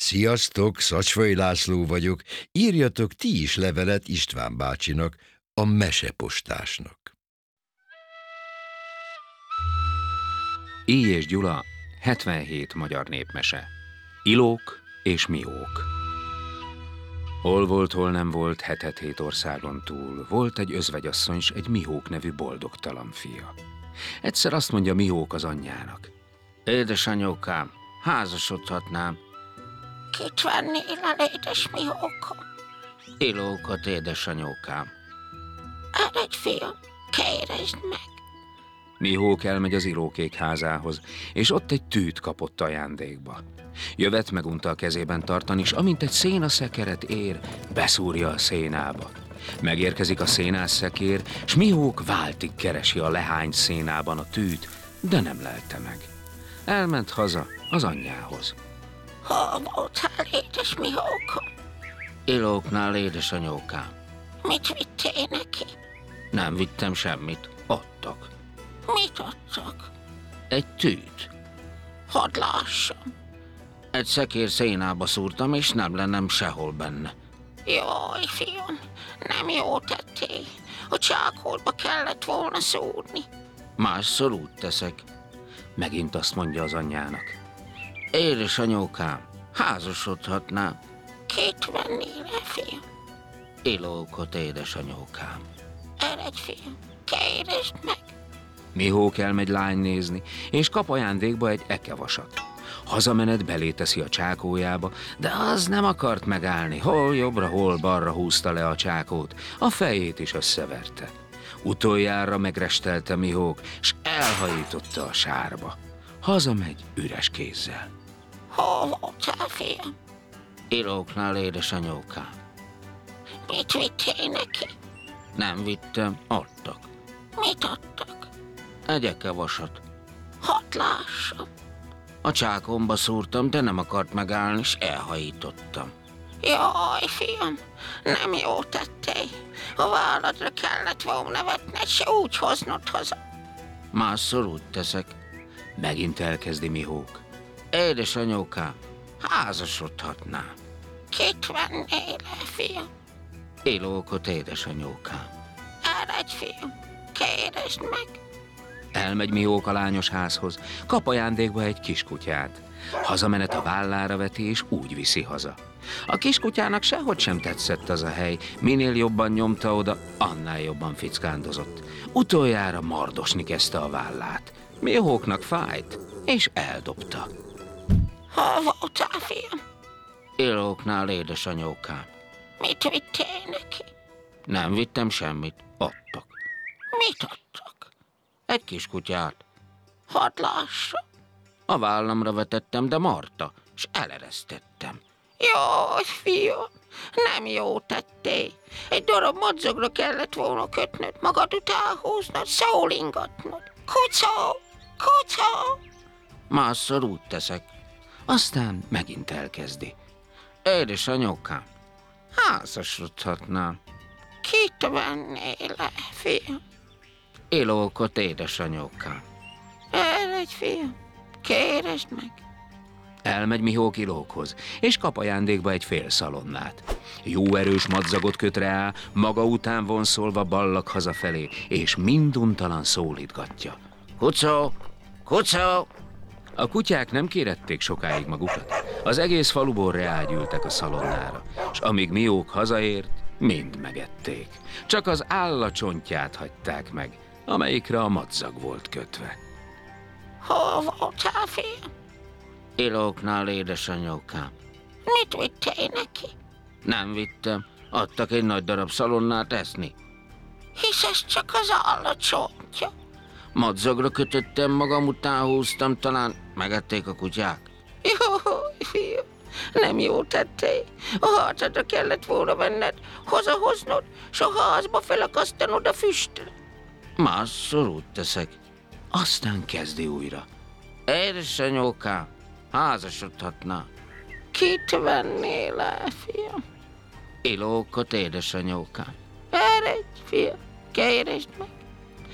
Sziasztok, Szacsvai László vagyok. Írjatok ti is levelet István bácsinak, a mesepostásnak. Éj és Gyula, 77 magyar népmese. Ilók és Miók. Hol volt, hol nem volt, hetet-hét országon túl, volt egy özvegyasszony s egy Miók nevű boldogtalan fia. Egyszer azt mondja Miók az anyjának: édesanyókám, házasodhatnám. Kit vennél el, édes Miókom? Ilókot, édesanyókám. Eredj, fiam, kéresd meg. Miók elmegy az Ilókék házához, és ott egy tűt kapott ajándékba. Jövet megunta a kezében tartani, s amint egy szénaszekeret ér, beszúrja a szénába. Megérkezik a szénászekér, s Miók váltig keresi a lehány szénában a tűt, de nem lelte meg. Elment haza az anyjához. Hol voltál, édes Miókom? Ilóknál, édesanyókám. Mit vittél neki? Nem vittem semmit, adtak. Mit adtak? Egy tűt. Hadd lássam. Egy szekér szénába szúrtam, és nem lennem sehol benne. Jaj, fiam, nem jó tettél. A csákolba kellett volna szúrni. Másszor úgy teszek. Megint azt mondja az anyjának: édesanyókám, házasodhatnám. Kit vennél el, fiam? Ilókot, édesanyókám. Eredj, fiam, kéresd meg. Miók elmegy lány nézni, és kap ajándékba egy ekevasat. Hazamenet belé teszi a csákójába, de az nem akart megállni. Hol jobbra, hol balra húzta le a csákót, a fejét is összeverte. Utoljára megrestelte Miók, s elhajította a sárba. Hazamegy üres kézzel. Hol voltál, fiam? Ilóknál, édesanyókám. Mit vittél neki? Nem vittem, adtak. Mit adtak? Egy ekevasat. Hadd lássam. A csákomba szúrtam, de nem akart megállni, s elhajítottam. Jaj, fiam, nem jó tettél. A válladra kellett volna vetned, se úgy hoznod haza. Másszor úgy teszek. Megint elkezdi Miók. Édesanyókám, házasodhatnám. Kit vennél el, fiam? Ilókot, édesanyókám. Eredj, fiam, kéresd meg. Elmegy Miók a lányos házhoz, kap ajándékba egy kiskutyát. Hazamenet a vállára veti, és úgy viszi haza. A kiskutyának sehogy sem tetszett az a hely, minél jobban nyomta oda, annál jobban fickándozott. Utoljára mardosni kezdte a vállát. Mióknak fájt, és eldobta. Hol voltál, fiam? Ilóknál, édesanyókám. Mit vittél neki? Nem vittem semmit, adtak. Mit adtak? Egy kiskutyát. Hadd lássam. A vállamra vetettem, de marta, s eleresztettem. Jaj, fiam, nem jó tettél. Egy darab madzagra kellett volna kötnöd, magad után húznod, szólingatnod. Kucó, kucó. Másszor úgy teszek. Aztán megint elkezdi. Édesanyókám, házasodhatnám. Kit vennél el, fiam? Ilókot, édesanyókám. Eredj, fiam, kéresd meg. Elmegy Miók Ilókhoz, és kap ajándékba egy fél szalonnát. Jó erős madzagot köt rá, maga után vonszolva ballag hazafelé, és minduntalan szólítgatja. Kucó, kucó! A kutyák nem kérették sokáig magukat. Az egész faluból reágyültek a szalonnára, s amíg Miók hazaért, mind megették. Csak az állacsontját hagyták meg, amelyikre a madzag volt kötve. Hol voltál, fiam? Ilóknál, édesanyókám. Mit vittél neki? Nem vittem, adtak egy nagy darab szalonnát eszni. Hisz ez csak az állacsontja. Madzagra kötöttem, magam után húztam, talán megették a kutyák. Jaj, fiam, nem jó tettél. A hátadra kellett volna venned, hazahoznod, s a házba felakasztanod a füstre. Másszor úgy teszek. Aztán kezdi újra. Édesanyókám, házasodhatná. Kit vennél el, fiam? Ilókot, édesanyókám. Eredj, fiam, kéresd meg.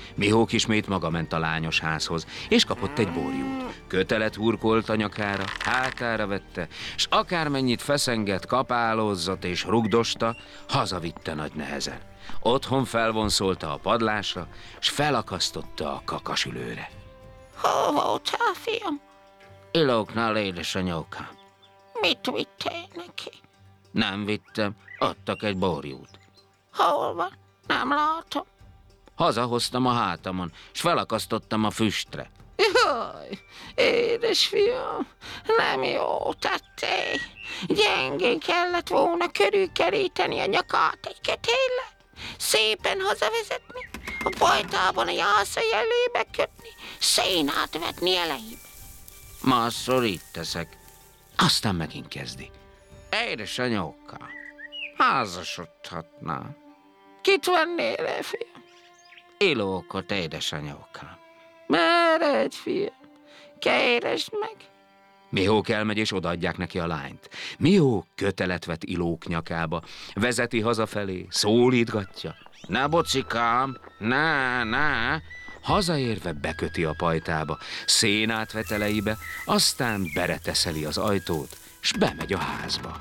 Mihók ismét maga ment a lányos házhoz, és kapott egy borjút. Kötelet hurkolt a nyakára, hátára vette, s akármennyit feszengett, kapálózott és rugdosta, hazavitte nagy nehezen. Otthon felvonszolta a padlásra, s felakasztotta a kakasülőre. Hol voltál, fiam? Ilóknál, édesanyókám. Mit vittél neki? Nem vittem, adtak egy borjút. Hol van? Nem látom. Hazahoztam a hátamon, s felakasztottam a füstre. Jaj, édesfiam, nem jó tettél. Gyengén kellett volna körülkeríteni a nyakát egy kötéllel, szépen hazavezetni, a pajtában a jászai elébe kötni, szénát vetni elejébe. Másszor így teszek. Aztán megint kezdi. Édesanyókám, házasodhatnám. Kit vennél el, fiam? Ilókot, édesanyókám. Meredj, fiam, keresd meg. Mihók elmegy, és odaadják neki a lányt. Mihók kötelet vet Ilók nyakába, vezeti hazafelé, szólítgatja. Ne, bocikám, ne. Hazaérve beköti a pajtába, szénát vet elejébe, aztán bereteszeli az ajtót, s bemegy a házba.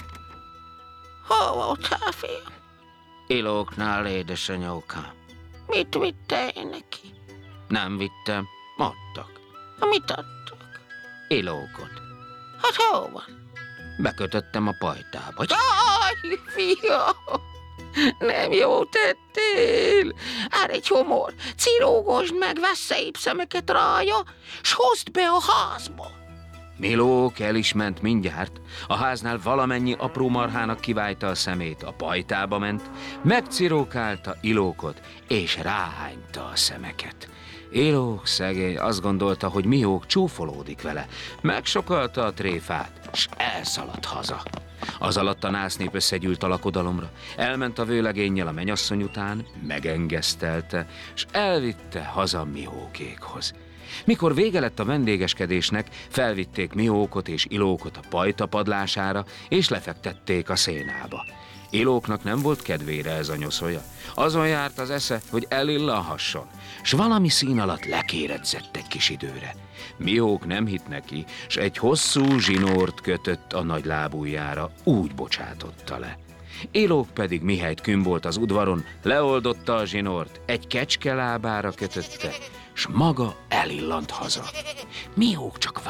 Hol voltál, fiam? Ilóknál, édesanyókám. Mit vittél neki? Nem vittem, adtak. Mit adtak? Ilókot. Hát hol van? Bekötöttem a pajtába. Jaj, fiam! Nem jó tettél! Hát egy homor, cirógosd meg, vesz szép szemeket rája, s hozd be a házba! Milók el is ment mindjárt, a háznál valamennyi apró marhának kiválta a szemét, a pajtába ment, megcirókálta Ilókot, és ráhányta a szemeket. Ilók szegény azt gondolta, hogy Mihók csúfolódik vele, megsokalta a tréfát, s elszaladt haza. Az alatt a násznép összegyűlt a lakodalomra, elment a vőlegénnyel a menyasszony után, megengesztelte, s elvitte haza Mihókékhoz. Mikor vége lett a vendégeskedésnek, felvitték Mihókot és Ilókot a pajta padlására, és lefektették a szénába. Ilóknak nem volt kedvére ez a nyoszolja. Azon járt az esze, hogy elillanhasson, s valami szín alatt lekéretzett egy kis időre. Mihók nem hitt neki, s egy hosszú zsinórt kötött a nagy lábujjára, úgy bocsátotta le. Ilók pedig mihelyt kümbolt az udvaron, leoldotta a zsinort, egy kecske lábára kötötte, s maga elillant haza. Mihók csak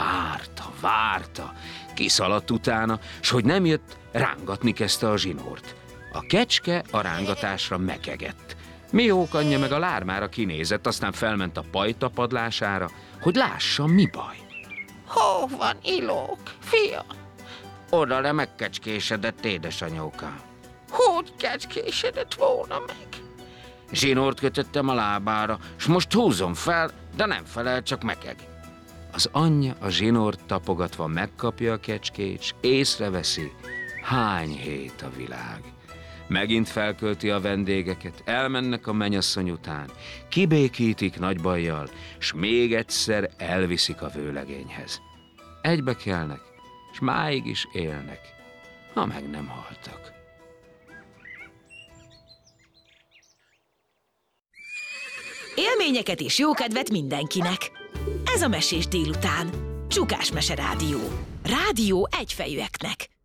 várta, kiszaladt utána, s hogy nem jött, rángatni kezdte a zsinórt. A kecske a rángatásra mekegett. Mihók anyja meg a lármára kinézett, aztán felment a pajta padlására, hogy lássa, mi baj. Hol van Ilók, fiam? Oda le megkecskésedett, édesanyókám. Hogy kecskésedett volna meg? Zsinórt kötöttem a lábára, s most húzom fel, de nem felel, csak mekeg. Az anyja a zsinórt tapogatva megkapja a kecskét, s észreveszi, hány hét a világ. Megint felkölti a vendégeket, elmennek a mennyasszony után, kibékítik nagy bajjal, s még egyszer elviszik a vőlegényhez. Egybe kelnek, s máig is élnek, ha meg nem haltak. Élményeket és jókedvet mindenkinek! Ez a Mesés délután. Csukás Mese Rádió. Rádió egyfejűeknek.